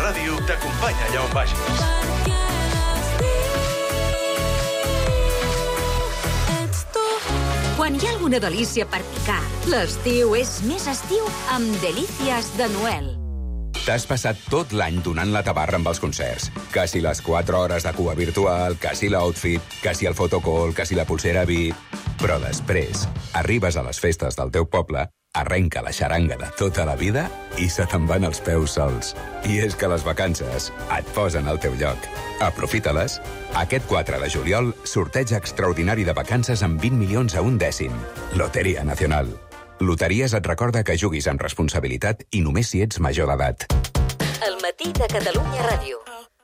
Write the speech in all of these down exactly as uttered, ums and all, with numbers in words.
Ràdio t'acompanya allà on vagis. Quan hi ha alguna delícia per picar, l'estiu és més estiu amb Delícies de Noel. T'has passat tot l'any donant la tabarra amb els concerts. Que si les quatre hores de cua virtual, que si l'outfit, que si el fotocall, que si la pulsera V I P... Però després, arribes a les festes del teu poble, arrenca la xaranga de tota la vida i se te'n van els peus sols. I és que les vacances et posen al teu lloc. Aprofita-les. Aquest quatre de juliol, sorteig extraordinari de vacances amb vint milions a un dècim. Loteria Nacional. Loteries et recorda que juguis amb responsabilitat i només si ets major d'edat. El matí de Catalunya Ràdio.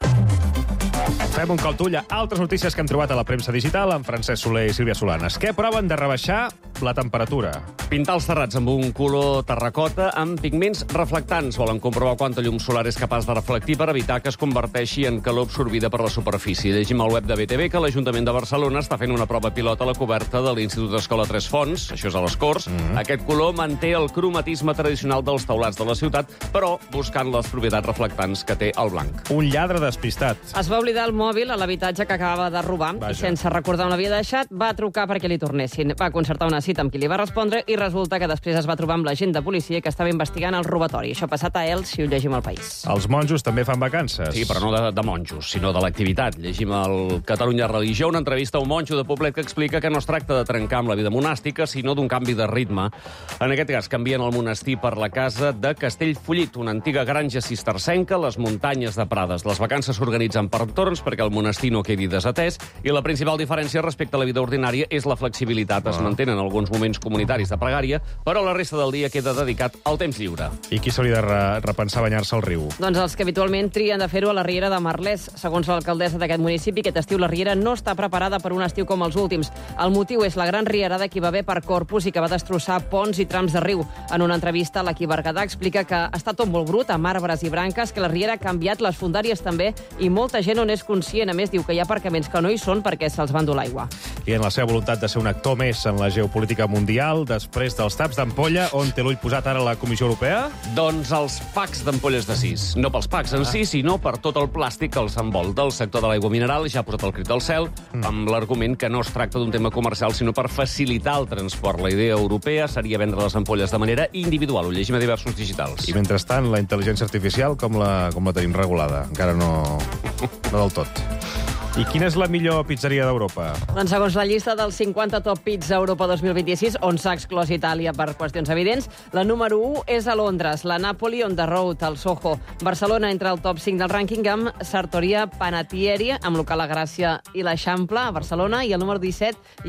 Fem un cop d'ull a altres notícies que hem trobat a la premsa digital amb Francesc Soler i Sílvia Solanes. Què proven de rebaixar la temperatura? Pintar els terrats amb un color terracota amb pigments reflectants. Volen comprovar quanta llum solar és capaç de reflectir per evitar que es converteixi en calor absorbida per la superfície. Llegim al web de B T V que l'Ajuntament de Barcelona està fent una prova pilot a la coberta de l'Institut Escola Tres Fonts, això és a les Corts. Mm-hmm. Aquest color manté el cromatisme tradicional dels teulats de la ciutat, però buscant les propietats reflectants que té el blanc. Un lladre despistat. Es va oblidar el mòbil a l'habitatge que acabava de robar. Vaja. I sense recordar on l'havia deixat, va trucar perquè li tornessin. Va concertar una cita amb qui li va respondre i resulta que després es va trobar amb l'agent de policia que estava investigant el robatori. Això ha passat a Elx, si ho llegim al País. Els monjos també fan vacances. Sí, però no de, de monjos, sinó de l'activitat. Llegim al Catalunya Religió una entrevista a un monjo de Poblet que explica que no es tracta de trencar amb la vida monàstica, sinó d'un canvi de ritme. En aquest cas, canvien el monestir per la casa de Castellfollit, una antiga granja cistercenca, les muntanyes de Prades. Les vacances s'organitzen per torns perquè el monestir no quedi desatès i la principal diferència respecte a la vida ordinària és la flexibilitat. Es mantenen alguns moments comunitaris de pregària, però la resta del dia queda dedicat al temps lliure. I qui s'hauria de re repensar banyar-se al riu? Doncs els que habitualment trien de fer-ho a la Riera de Merlès. Segons l'alcaldessa d'aquest municipi, aquest estiu la Riera no està preparada per un estiu com els últims. El motiu és la gran rierada que hi va haver per Corpus i que va destrossar ponts i trams de riu. En una entrevista, l'Equip Berguedà explica que està tot molt brut, amb arbres i branques, que la Riera ha canviat, les fondàries també, i molta gent no n'és conscient. A més, diu que hi ha aparcaments que no hi són perquè se'ls va endur l'aigua. I en la seva voluntat de ser un actor més en la geopolítica mundial, després dels taps d'ampolla, on té l'ull posat ara la Comissió Europea? Doncs els packs d'ampolles de sis. No pels packs en si, sinó per tot el plàstic que els envolta. El sector de l'aigua mineral ja ha posat el crit al cel, mm. amb l'argument que no es tracta d'un tema comercial, sinó per facilitar el transport. La idea europea seria vendre les ampolles de manera individual. Ho llegim a diversos digitals. I mentrestant, la intel·ligència artificial com la, com la tenim regulada? Encara no, no del tot. I quina és la millor pizzeria d'Europa? Doncs segons la llista dels cinquanta Top Pizza Europa dos mil vint-i-sis, on s'ha exclòs Itàlia per qüestions evidents, la número u és a Londres, la Napoli on the Road, al Soho. Barcelona entre el top cinc del rànquing amb Sartoria Panettiere, amb local a Gràcia i l'Eixample, a Barcelona, i el número disset